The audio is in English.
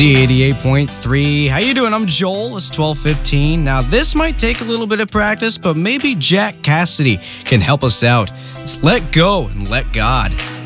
Z88.3. How you doing? I'm Joel. It's 12:15. Now, this might take a little bit of practice, but maybe Jack Cassidy can help us out. Let's let go and let God.